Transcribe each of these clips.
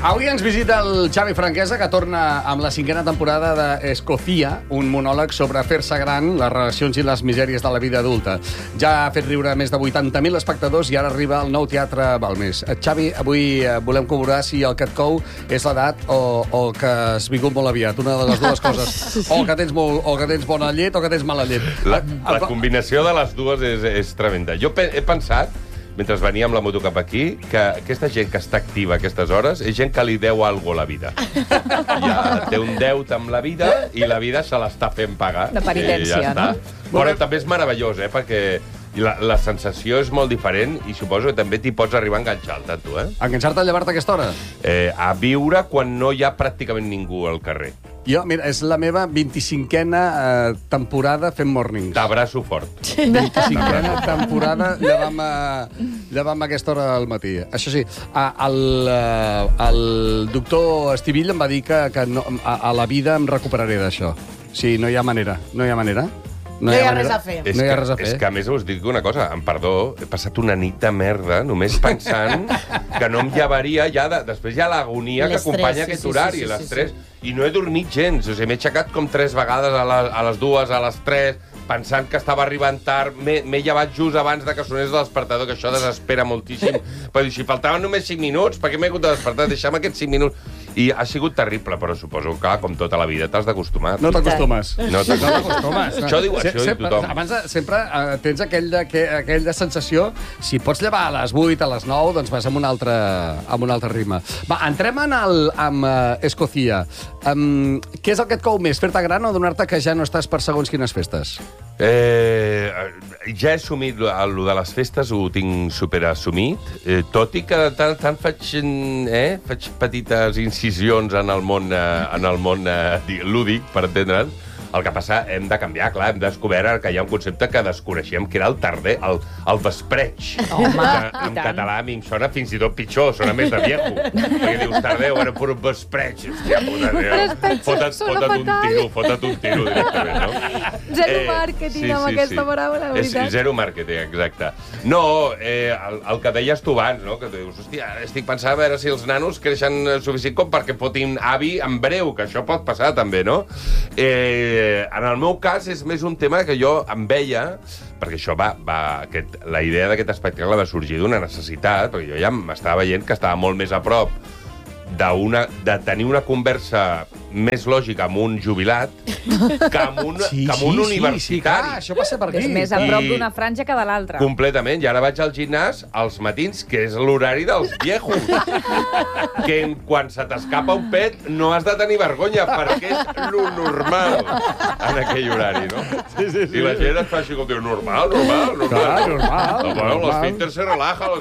Avui ens visita el Xavi Franquesa, que torna amb la 5a temporada d'Escocía, un monòleg sobre fer-se gran, les relacions i les misèries de la vida adulta. Ja ha fet riure més de 80.000 espectadors i ara arriba al Nou Teatre Balmes. Xavi, avui volem corroborar si el que et cou és l'edat o que has vingut molt aviat. Una de les dues coses. O que tens bona llet o que tens mala llet. La combinació de les dues és tremenda. Jo he pensat, mentre venia amb la moto cap aquí, que aquesta gent que està activa a aquestes hores és gent que li deu alguna a la vida. Ja té un deute amb la vida i la vida se l'està fent pagar. De penitència, ja no? Però també és meravellós, perquè la sensació és molt diferent i suposo que també t'hi pots arribar a enganxar, tu, Enganxar-te a llevar-te a aquesta hora? A viure quan no hi ha pràcticament ningú al carrer. Jo, mira, és la meva 25a temporada fent mornings. T'abraço fort. 25a temporada llevant-me a aquesta hora al matí. Això sí, el doctor Estivill em va dir que no, a la vida em recuperaré d'això. Sí, no hi ha manera. No hi ha manera. No hi ha res a fer. No hi ha res a fer. És que, a més, us dic una cosa, amb perdó, he passat una nit de merda només pensant que no em llevaria ja... Després hi ha l'agonia que acompanya aquest horari, l'estrès, i no he dormit gens. O sigui, m'he aixecat com 3 vegades a les 2, a les 3, pensant que estava arribant tard. M'he llevat just abans de que sonés l'espertador, que això desespera moltíssim. Però si faltaven només 5 minuts, per què m'he hagut de despertar? Deixa'm aquests 5 minuts. I ha sigut terrible, però suposo que, com tota la vida, t'has d'acostumar. No t'acostumes. No t'acostumes. Això diu tothom. Abans sempre tens aquella sensació, si pots llevar a les 8, a les 9, doncs vas amb un altre ritme. Va, entrem amb Escocía. Què és el que et cou més, fer-te gran o donar-te que ja no estàs per segons quines festes? Ja he assumit el de les festes, ho tinc superassumit, tot i que de tant en tant faig petites incisions en el món lúdic, per entendre'n. El que passa, hem de canviar, clar, hem descobert que hi ha un concepte que desconeixíem, que era el tarder, el vespreig. En català a mi em sona fins i tot pitjor, sona més de viejo. Perquè dius tarder, bueno, per un vespreig. Hòstia, puta, fota't un tiro directament, no? Zero màrqueting amb aquesta paraula, veritat. Zero màrqueting, exacte. No, el que deies tu abans, no? Que tu dius, hòstia, estic pensant a veure si els nanos creixen suficient com perquè fotin avi en breu, que això pot passar també, no? En el meu cas és més un tema que jo em veia, perquè això la idea d'aquest espectacle va sorgir d'una necessitat, perquè jo ja m'estava veient que estava molt més a prop de tenir una conversa més lògica amb un jubilat que amb un universitari. Sí, clar, això passa per aquí. És més a prop d'una franja que de l'altra. Completament. I ara vaig al gimnàs als matins, que és l'horari dels viejos. Que quan se t'escapa un pet no has de tenir vergonya, perquè és lo normal en aquell horari, no? Sí. I la gent et fa així com diu, normal. Clar, normal. L'esfínter se relaja.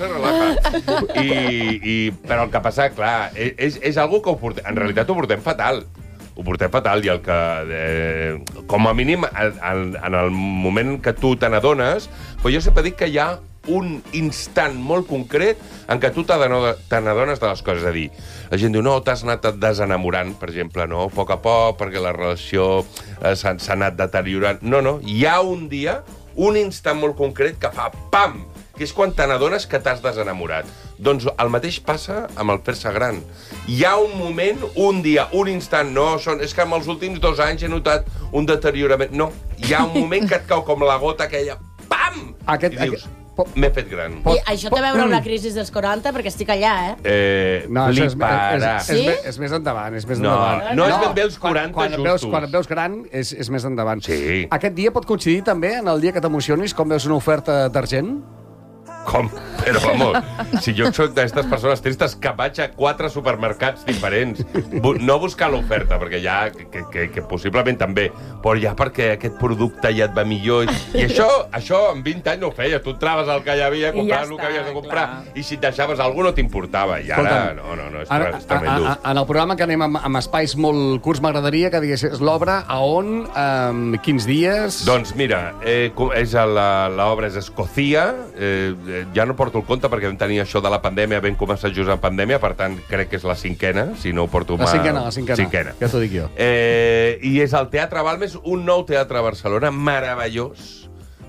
Però el que passa, clar, és algo que en realitat ho portem fatal. Ho portem fatal i el que, com a mínim, en el moment que tu te n'adones, però jo sempre dic que hi ha un instant molt concret en què tu te n'adones de les coses. És a dir, la gent diu, no, t'has anat desenamorant, per exemple, no? A poc a poc, perquè la relació s'ha anat deteriorant. No, hi ha un dia, un instant molt concret que fa pam! Que és quan te n'adones que t'has desenamorat. Doncs el mateix passa amb el fer-se gran. Hi ha un moment, un dia, un instant, és que en els últims 2 anys he notat un deteriorament. No, hi ha un moment que et cau com la gota aquella, pam! I dius, m'he fet gran. I això té a veure amb la crisi dels 40, perquè estic allà, No, li para. és més endavant, No és ben bé els 40 justos. Quan et veus gran, és més endavant. Sí. Aquest dia pot coincidir també en el dia que t'emocionis, com veus una oferta d'argent? Com? Però, vamos, si jo soc d'aquestes persones tristes que vaig a 4 supermercats diferents, no buscar l'oferta, perquè ja, que possiblement també, però ja perquè aquest producte ja et va millor. I això en 20 anys no ho feies. Tu entraves al que hi havia, compraves el que havies de comprar, i si et deixaves alguna no t'importava. I ara, no, és tremendo. En el programa que anem amb espais molt curts, m'agradaria que diguessis l'obra, a on, quins dies... Doncs mira, l'obra és Escocía, ja no porto el compte perquè vam tenir això de la pandèmia, vam començar just en pandèmia, per tant, crec que és la 5a, si no ho porto La 5a. Ja t'ho dic jo. I és el Teatre Balmes, un nou teatre a Barcelona, meravellós.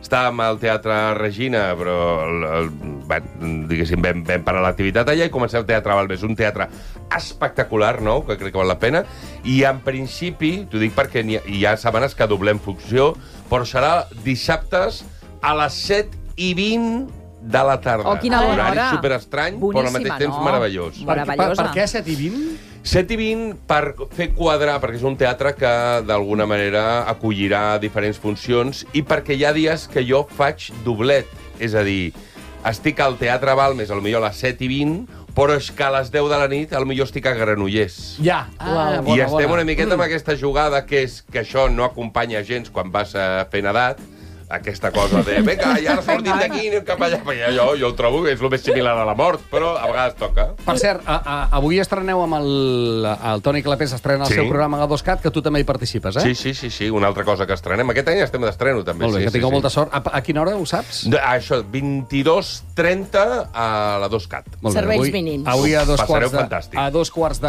estàvem al Teatre Regina, però diguéssim, vam parar l'activitat allà i comencem el Teatre Balmes, un teatre espectacular, nou, que crec que val la pena, i en principi, t'ho dic perquè hi ha setmanes que doblem funció, però serà dissabtes a les 7:20 de la tarda. Oh, quina bona horari hora. superestrany, però al mateix temps meravellós. Meravellosa. Per què 7:20? 7:20 per fer quadrar, perquè és un teatre que d'alguna manera acollirà diferents funcions i perquè hi ha dies que jo faig doblet. És a dir, estic al Teatre Balmes, potser a les 7:20, però és que a les 10 de la nit potser estic a Granollers. Ja. I estem una miqueta amb aquesta jugada que és que això no acompanya gens quan vas fent edat, aquesta cosa de, vinga, ja sortim d'aquí i cap allà. Jo ho trobo que és el més similar a la mort, però a vegades toca. Per cert, avui estreneu amb el Toni Clapés, estrena el seu programa a 2CAT, que tu també hi participes, eh? Sí, una altra cosa que estrenem. Aquest any estem d'estreno, també. Molt bé, que tingueu molta sort. A quina hora, ho saps? Això, 22:30 a la 2CAT. Serveis mínims. Avui a Passareu fantàstic. a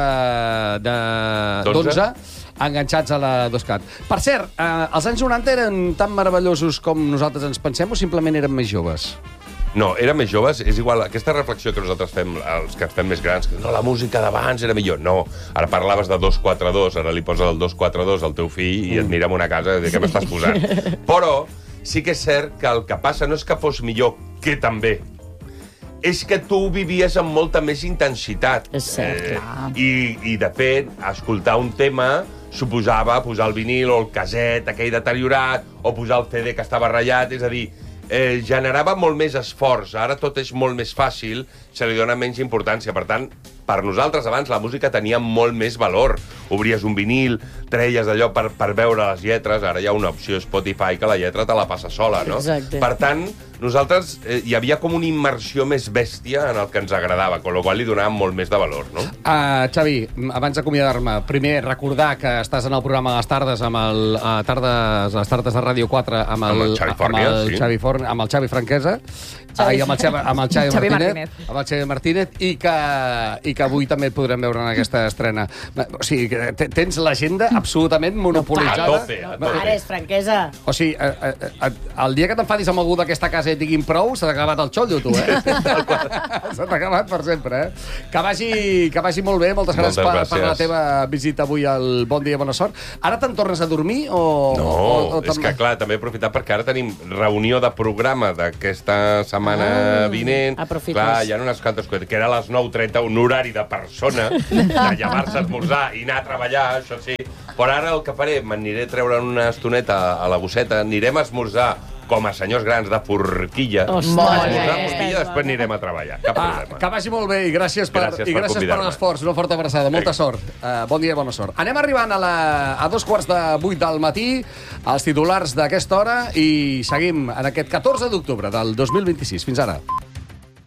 2:15 enganxats a la 2CAT. Per cert, els anys 90 eren tan meravellosos com nosaltres ens pensem o simplement eren més joves? No, érem més joves, és igual, aquesta reflexió que nosaltres fem, els que ens fem més grans, que no, la música d'abans era millor. No, ara parlaves de 242, ara li poses el 242 al teu fill i et mira en una casa i diu, què m'estàs posant? Però sí que és cert que el que passa no és que fos millor, que també, és que tu ho vivies amb molta més intensitat. És cert, clar. I, de fet, escoltar un tema suposava posar el vinil o el caset aquell deteriorat o posar el CD que estava ratllat, és a dir, generava molt més esforç. Ara tot és molt més fàcil, se li dona menys importància. Per tant, per nosaltres abans la música tenia molt més valor. Obries un vinil, treies d'allò per veure les lletres, ara hi ha una opció Spotify que la lletra te la passa sola, no? Exacte. Per tant, nosaltres hi havia com una immersió més bèstia en el que ens agradava, amb la qual li donàvem molt més de valor, no? Xavi, abans d'acomiadar-me, primer recordar que estàs en el programa Les Tardes, les Tardes de Ràdio 4, amb el Xavi Franquesa, i amb el Xavi Martínez, i que avui també et podrem veure en aquesta estrena. O sigui, tens l'agenda absolutament monopolitzada. A tope. Ara és Franquesa. O sigui, el dia que t'enfadis amb algú d'aquesta casa i et diguin prou, s'ha acabat el xollo, tu, eh? S'ha acabat per sempre, eh? Que vagi molt bé. Moltes gràcies per la teva visita avui al Bon Dia, Bona Sort. Ara te'n tornes a dormir o... No, és que, clar, també he aprofitat perquè ara tenim reunió de programa d'aquesta setmana vinent. Aprofites. Clar, hi ha unes quantes coses, que era a les 9:30, un horari de persona, de llevar-se a esmorzar i anar a treballar, això sí. Però ara el que faré, m'aniré a treure una estoneta a la gosseta, anirem a esmorzar com a senyors grans de forquilla. Després anirem a treballar. Cap problema. Que vagi molt bé i gràcies per l'esforç. Una forta abraçada. Molta sort. Bon dia i bona sort. Anem arribant a 7:45 del matí, als titulars d'aquesta hora, i seguim en aquest 14 d'octubre del 2026. Fins ara.